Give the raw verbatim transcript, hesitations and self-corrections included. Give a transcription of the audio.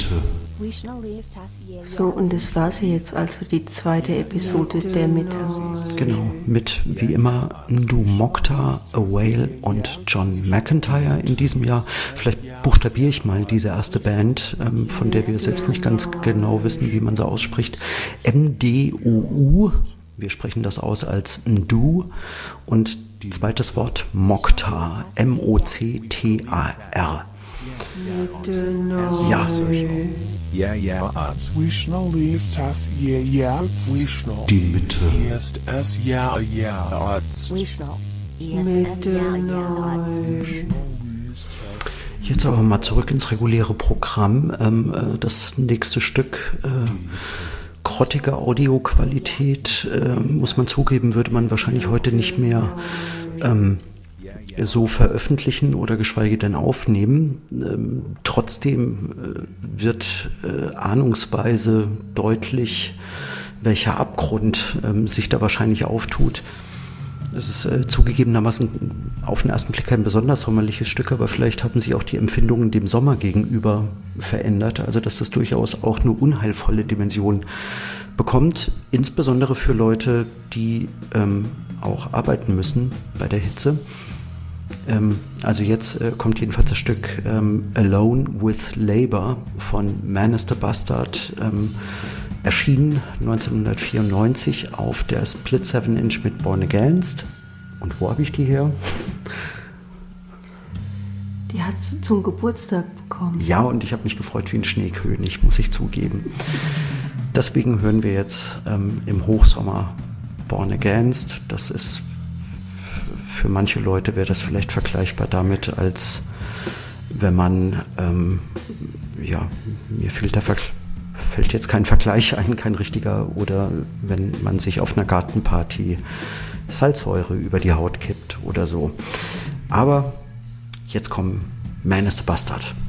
Mitte. So, und das war sie jetzt, also die zweite Episode der Mitte. Genau, mit wie immer Ndu Mokhtar, A Whale und John McEntire in diesem Jahr. Vielleicht buchstabiere ich mal diese erste Band, ähm, von der wir selbst nicht ganz genau wissen, wie man sie ausspricht. M D O U, wir sprechen das aus als Ndu, und zweites Wort Mokhtar, M O C T A R. Ja. Ja, ja, als Wischnall ist das, ja, ja, Wischnall. Die Mitte. Ist es, ja, ja, als Jetzt aber mal zurück ins reguläre Programm. Ähm, äh, das nächste Stück, äh, grottige Audioqualität, äh, muss man zugeben, würde man wahrscheinlich heute nicht mehr ähm, so veröffentlichen oder geschweige denn aufnehmen. Ähm, trotzdem äh, wird äh, ahnungsweise deutlich, welcher Abgrund ähm, sich da wahrscheinlich auftut. Es ist äh, zugegebenermaßen auf den ersten Blick kein besonders sommerliches Stück, aber vielleicht haben sich auch die Empfindungen dem Sommer gegenüber verändert. Also dass das durchaus auch eine unheilvolle Dimension bekommt, insbesondere für Leute, die ähm, auch arbeiten müssen bei der Hitze. Ähm, also jetzt äh, kommt jedenfalls das Stück ähm, Alone with Labour von Man is the Bastard, ähm, erschienen neunzehnhundertvierundneunzig auf der Split seven inch mit Born Against. Und wo habe ich die her? Die hast du zum Geburtstag bekommen. Ja, und ich habe mich gefreut wie ein Schneekönig, muss ich zugeben. Deswegen hören wir jetzt ähm, im Hochsommer Born Against. Das ist für manche Leute wäre das vielleicht vergleichbar damit, als wenn man, ähm, ja, mir fehlt, der Ver- fällt jetzt kein Vergleich ein, kein richtiger, oder wenn man sich auf einer Gartenparty Salzsäure über die Haut kippt oder so. Aber jetzt kommen Man is the Bastard.